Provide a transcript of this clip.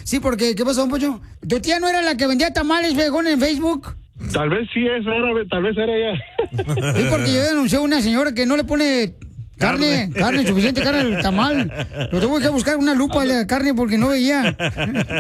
Sí, porque, ¿qué pasó, don Poncho? ¿Tu tía no era la que vendía tamales, viejón, en Facebook? Tal vez sí, tal vez era ella. Sí, porque yo denuncié a una señora que no le pone carne, suficiente carne al tamal. Lo tuve que buscar una lupa de la carne porque no veía.